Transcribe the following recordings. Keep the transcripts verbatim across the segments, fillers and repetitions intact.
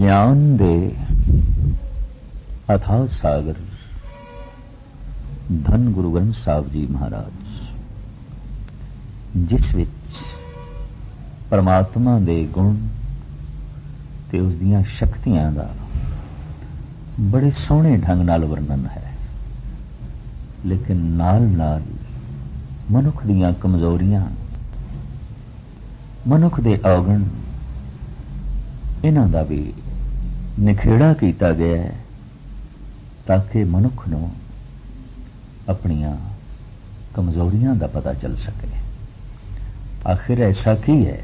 ਗਿਆਨ ਦੇ ਅਥਾਹ ਸਾਗਰ ਧੰਨ ਗੁਰੂ ਗ੍ਰੰਥ ਸਾਹਿਬ ਜੀ ਮਹਾਰਾਜ, ਜਿਸ ਵਿੱਚ ਪਰਮਾਤਮਾ ਦੇ ਗੁਣ ਤੇ ਉਸ ਦੀਆਂ ਸ਼ਕਤੀਆਂ ਦਾ ਬੜੇ ਸੋਹਣੇ ਢੰਗ ਨਾਲ ਵਰਣਨ ਹੈ, ਲੇਕਿਨ ਨਾਲ ਨਾਲ ਮਨੁੱਖ ਦੀਆਂ ਕਮਜ਼ੋਰੀਆਂ, ਮਨੁੱਖ ਦੇ ਔਗਣ, ਇਹਨਾਂ ਦਾ ਵੀ ਨਿਖੇੜਾ ਕੀਤਾ ਗਿਆ ਹੈ, ਤਾਂ ਕਿ ਮਨੁੱਖ ਨੂੰ ਆਪਣੀਆਂ ਕਮਜ਼ੋਰੀਆਂ ਦਾ ਪਤਾ ਚੱਲ ਸਕੇ। ਆਖਿਰ ਐਸਾ ਕੀ ਹੈ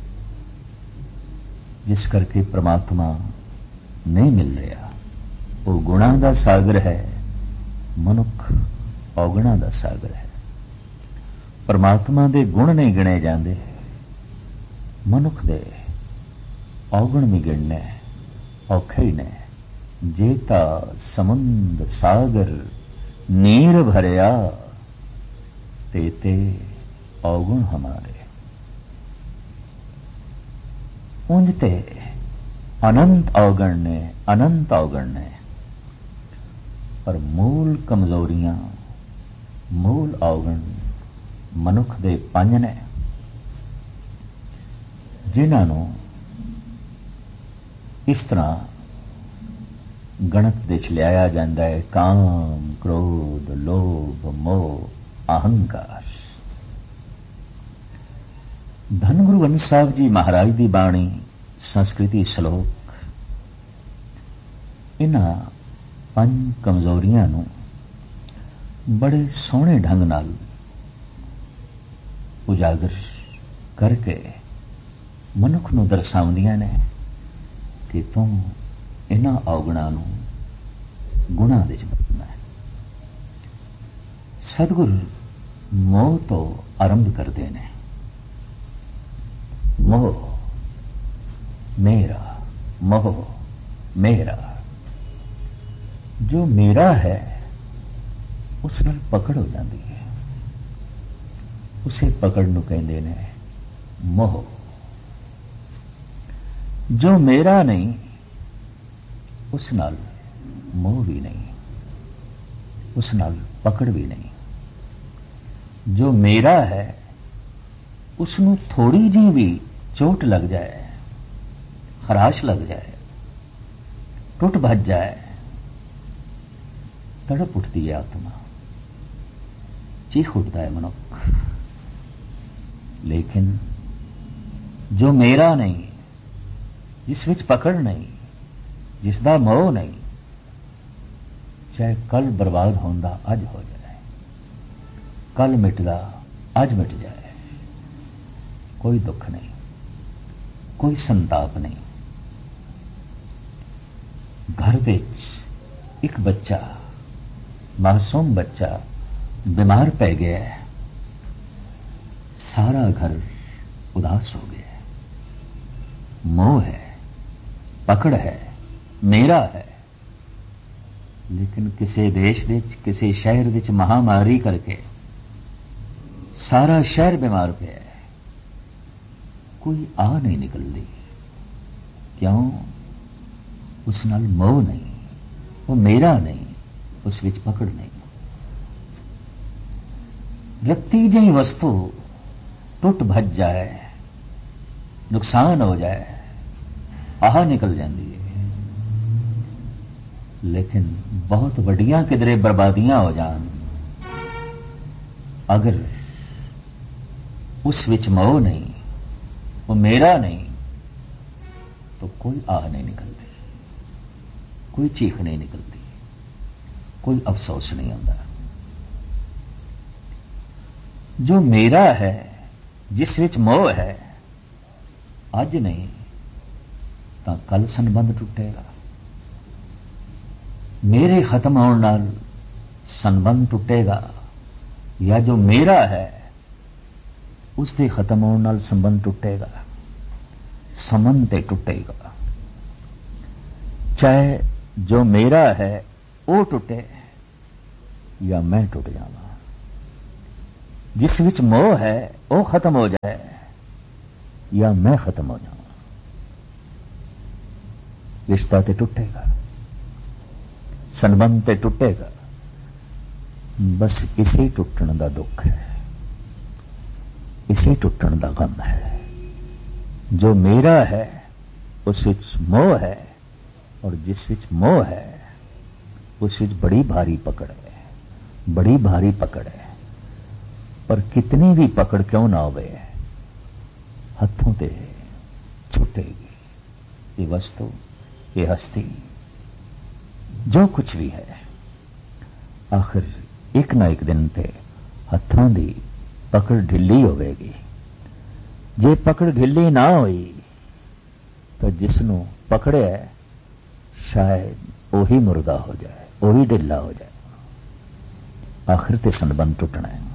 ਜਿਸ ਕਰਕੇ ਪ੍ਰਮਾਤਮਾ ਨਹੀਂ ਮਿਲ ਰਿਹਾ? ਉਹ ਗੁਣਾਂ ਦਾ ਸਾਗਰ ਹੈ, ਮਨੁੱਖ ਔਗਣਾਂ ਦਾ ਸਾਗਰ ਹੈ। ਪ੍ਰਮਾਤਮਾ ਦੇ ਗੁਣ ਨਹੀਂ ਗਿਣੇ ਜਾਂਦੇ, ਮਨੁੱਖ ਦੇ ਔਗਣ ਵੀ ਗਿਣਨੇ ਔਖੇ ਹੀ ਨੇ। ਜੇਤਾ ਸਮੁੰਦ ਸਾਗਰ ਨੀਰ ਭਰਿਆ, ਤੇ ਤੇ ਔਗਣ ਹਮਾਰੇ। ਉਂਝ ਤੇ ਅਨੰਤ ਔਗਣ ਨੇ, ਅਨੰਤ ਔਗਣ ਨੇ, ਪਰ ਮੂਲ ਕਮਜ਼ੋਰੀਆਂ, ਮੂਲ ਔਗਣ ਮਨੁੱਖ ਦੇ ਪੰਜ ਨੇ, ਜਿਨ੍ਹਾਂ ਨੂੰ ਇਸ ਤਰ੍ਹਾਂ ਗਣਤ ਦੇ ਚ ਲਿਆਇਆ ਜਾਂਦਾ ਹੈ: ਕਾਮ, ਕ੍ਰੋਧ, ਲੋਭ, ਮੋਹ, ਅਹੰਕਾਰ। ਧੰਨ ਗੁਰੂ ਗ੍ਰੰਥ ਸਾਹਿਬ ਜੀ ਮਹਾਰਾਜ ਦੀ ਬਾਣੀ, ਸੰਸਕ੍ਰਿਤੀ ਸ਼ਲੋਕ ਇਹਨਾਂ ਪੰਜ ਕਮਜ਼ੋਰੀਆਂ ਨੂੰ ਬੜੇ ਸੋਹਣੇ ਢੰਗ ਨਾਲ ਉਜਾਗਰ ਕਰਕੇ ਮਨੁੱਖ ਨੂੰ ਦਰਸਾਉਂਦੀਆਂ ਨੇ ਕਿ ਤੂੰ ਇਹਨਾਂ ਔਗਣਾਂ ਨੂੰ ਗੁਣਾਂ ਵਿੱਚ ਬਦਲਣਾ ਹੈ। ਸਤਿਗੁਰ ਮੋਹ ਤੋਂ ਆਰੰਭ ਕਰਦੇ ਨੇ। ਮੋਹ ਮੇਰਾ, ਮੋਹ ਮੇਰਾ। ਜੋ ਮੇਰਾ ਹੈ ਉਸ ਨਾਲ ਪਕੜ ਹੋ ਜਾਂਦੀ ਹੈ, ਉਸੇ ਪਕੜ ਨੂੰ ਕਹਿੰਦੇ ਨੇ ਮੋਹ। ਜੋ ਮੇਰਾ ਨਹੀਂ ਉਸ ਨਾਲ ਮੋਹ ਵੀ ਨਹੀਂ, ਉਸ ਨਾਲ ਪਕੜ ਵੀ ਨਹੀਂ। ਜੋ ਮੇਰਾ ਹੈ ਉਸ ਨੂੰ ਥੋੜੀ ਜਿਹੀ ਵੀ ਚੋਟ ਲੱਗ ਜਾਏ, ਖਰਾਸ਼ ਲੱਗ ਜਾਏ, ਟੁੱਟ ਭੱਜ ਜਾਏ, ਤੜਪ ਉੱਠਦੀ ਹੈ ਆਤਮਾ, ਚੀਖ ਉੱਠਦਾ ਹੈ ਮਨੁੱਖ। ਲੇਕਿਨ ਜੋ ਮੇਰਾ ਨਹੀਂ, ਜਿਸ ਵਿੱਚ ਪਕੜ ਨਹੀਂ, ਜਿਸ ਦਾ ਮੋਹ ਨਹੀਂ, ਚਾਹੇ ਕੱਲ ਬਰਬਾਦ ਹੁੰਦਾ ਅੱਜ ਹੋ ਜਾਏ, ਕੱਲ ਮਿਟਦਾ ਅੱਜ ਮਿਟ ਜਾਏ, ਕੋਈ ਦੁੱਖ ਨਹੀਂ, ਕੋਈ ਸੰਤਾਪ ਨਹੀਂ। ਘਰ ਵਿੱਚ ਇੱਕ ਬੱਚਾ, ਮਾਸੂਮ ਬੱਚਾ ਬਿਮਾਰ ਪੈ ਗਿਆ ਹੈ, ਸਾਰਾ ਘਰ ਉਦਾਸ ਹੋ ਗਿਆ ਹੈ। ਮੋਹ ਹੈ, ਪਕੜ ਹੈ, ਮੇਰਾ ਹੈ। ਲੇਕਿਨ ਕਿਸੇ ਦੇਸ਼ ਵਿੱਚ, ਕਿਸੇ ਸ਼ਹਿਰ ਵਿੱਚ ਮਹਾਮਾਰੀ ਕਰਕੇ ਸਾਰਾ ਸ਼ਹਿਰ ਬਿਮਾਰ ਪਿਆ ਹੈ, ਕੋਈ ਆ ਨਹੀਂ ਨਿਕਲਦੀ। ਕਿਉਂ? ਉਸ ਨਾਲ ਮੋਹ ਨਹੀਂ, ਉਹ ਮੇਰਾ ਨਹੀਂ, ਉਸ ਵਿੱਚ ਪਕੜ ਨਹੀਂ। ਰੱਤੀ ਜਿਹੀ ਵਸਤੂ ਟੁੱਟ ਭੱਜ ਜਾਏ, ਨੁਕਸਾਨ ਹੋ ਜਾਏ, ਆਹ ਨਿਕਲ ਜਾਂਦੀ ਹੈ। ਲੇਕਿਨ ਬਹੁਤ ਵੱਡੀਆਂ ਕਿਧਰੇ ਬਰਬਾਦੀਆਂ ਹੋ ਜਾਣ, ਅਗਰ ਉਸ ਵਿੱਚ ਮੋਹ ਨਹੀਂ, ਉਹ ਮੇਰਾ ਨਹੀਂ, तो कोई आह नहीं निकलती, कोई चीख नहीं निकलती, कोई अफसोस नहीं आता। जो मेरा है, जिस विच मोह है, अज नहीं तो कल संबंध टुटेगा। मेरे खत्म होने नाल संबंध टुटेगा, या जो मेरा है उसके खत्म होने नाल संबंध टुटेगा। संबंध ते टुटेगा, चाहे जो मेरा है वो टुटे या मैं टुट जावा। जिस विच मोह है वो खत्म हो जाए या मैं खत्म हो जाऊं। रिश्ता तो टुटेगा, संबंध तो टुटेगा। बस इसे टुटण का दुख है, इसे टुटण का गम है। जो मेरा है उस विच मोह है, और जिस विच मोह है उस विच बड़ी भारी पकड़ है, बड़ी भारी पकड़ है। पर कितनी भी पकड़ क्यों ना होवे, हथों ते छुटेगी। ये वस्तु, ये हस्ती, जो कुछ भी है, आखिर एक ना एक दिन ते हथों दी पकड़ ढिली होवेगी। जे पकड़ ढिली ना होई तो जिसनों पकड़े शायद ओही मुर्दा हो जाए, ओही ढिला हो जाए। आखिर ते संबंध टुटना है।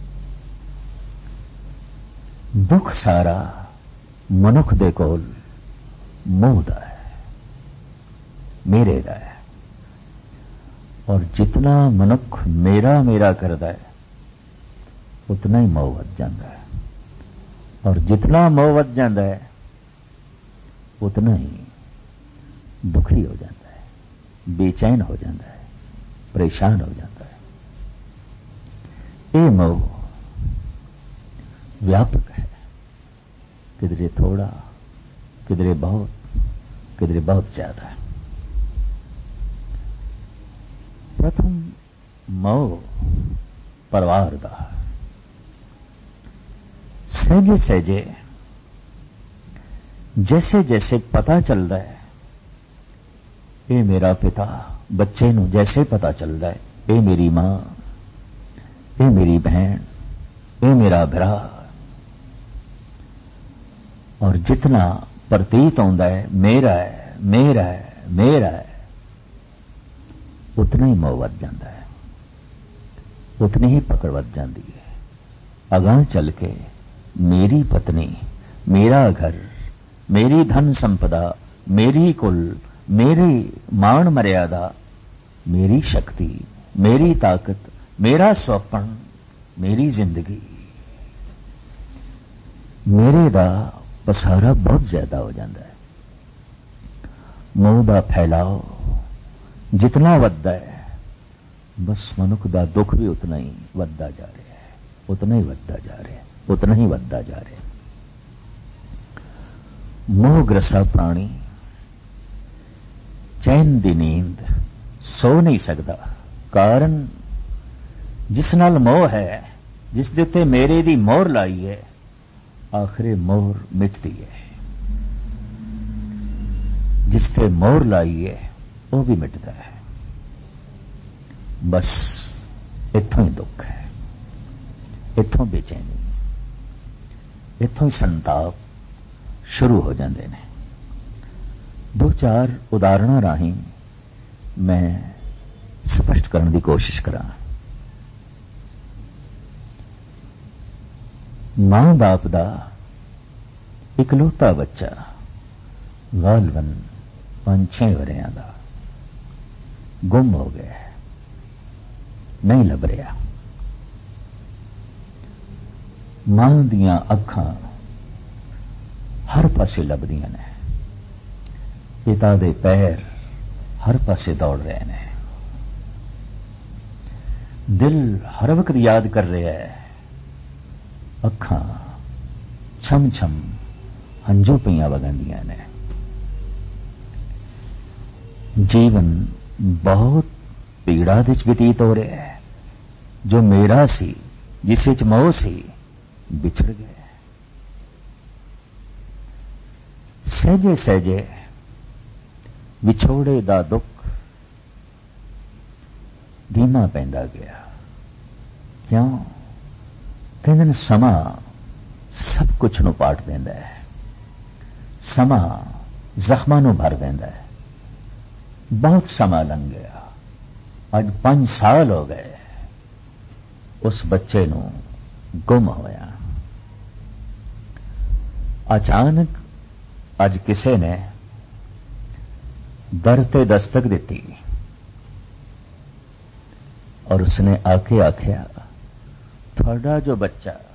दुख सारा मनुख दे कोल मोह दा है, मेरे दा है। और जितना मनुख मेरा मेरा करता है उतना ही मोह वध जाता है, और जितना मोह वध जाता है उतना ही दुखी हो जाता है, बेचैन हो जाता है, परेशान हो जाता है। ये मोह व्यापक है, किधरे थोड़ा, किधरे बहुत, किधरे बहुत ज्यादा है। प्रथम मोह परिवार दा। सहजे सहजे जैसे जैसे पता चलता है, ये मेरा पिता, बच्चे नूं जैसे पता चलता है ये मेरी मां, ये मेरी बहन, ये मेरा भरा, और जितना प्रतीत होता है मेरा है मेरा है मेरा है, उतना ही मोह वध जाता है, उतनी ही पकड़ वध जाती है। अगां चल के मेरी पत्नी, मेरा घर, मेरी धन संपदा, मेरी कुल, मेरी मान मर्यादा, मेरी शक्ति, मेरी ताकत, मेरा स्वप्न, मेरी जिंदगी, मेरे दा पसारा बहुत ज्यादा हो जाता है। मोह दा फैलाव जितना वधदा है, बस मनुख दा दुख भी उतना ही वधदा जा रहा है, उतना ही वधदा जा रहा है, उतना ही वधदा जा रहा है। मोहग्रसा प्राणी चैन दी नींद सो नहीं सकता। कारण जिस नाल मोह है, जिस दे उत्ते मेरे दी मोहर लाई है, आखिरे मोहर मिटती है। जिस ते मोहर लाई है वो भी मिटता है। बस इत्थों ही दुख है, इत्थों बेचैनी, इत्थों ही संताप शुरू हो जाते हैं। दो चार उदाहरण राही मैं स्पष्ट करने की कोशिश करा। मां बाप दा इकलौता बच्चा गालवन पांच छे वरियां दा गुम हो गया, नहीं लभ रहा। मां दियां अखां हर पासे लभदियां ने, पिता दे पैर हर पासे दौड़ रहे हैं, दिल हर वक्त याद कर रहा है, अखां छम छम हंजू पईयां वगंदियां ने। जीवन बहुत पीड़ा विच व्यतीत हो रहा है। जो मेरा सी, जिस विच मोह सी, बिछड़ गया। सहजे सहजे विछोड़े दा दुख धीमा पैंदा गया। क्यों? कहंदे ने समा सब कुछ नूं पाट देंदा है, समा जख्मां नूं भर देंदा है। बहुत समा लंघ गया, अज पांच साल हो गए उस बच्चे नूं गुम होया। अचानक अज किसे ने दर ते दस्तक दी और उसने आके आख्या, थोड़ा जो बच्चा